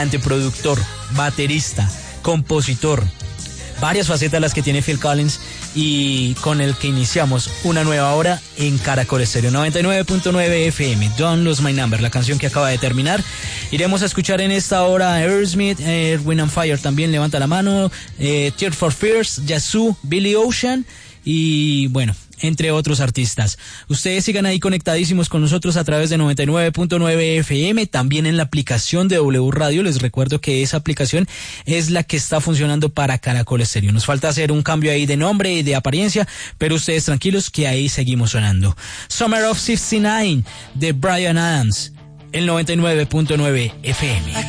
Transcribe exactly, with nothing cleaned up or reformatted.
productor, baterista, compositor, varias facetas las que tiene Phil Collins y con el que iniciamos una nueva hora en Caracol Estéreo noventa y nueve punto nueve F M. Don't Lose My Number, la canción que acaba de terminar. Iremos a escuchar en esta hora Aerosmith, eh, Wind and Fire también, levanta la mano, eh, Tears for Fears, Yazoo, Billy Ocean y bueno, entre otros artistas. Ustedes sigan ahí conectadísimos con nosotros a través de noventa y nueve punto nueve F M, también en la aplicación de W Radio. Les recuerdo que esa aplicación es la que está funcionando para Caracol Estéreo. Nos falta hacer un cambio ahí de nombre y de apariencia, pero ustedes tranquilos que ahí seguimos sonando. Summer of sesenta y nueve de Bryan Adams, el noventa y nueve punto nueve F M.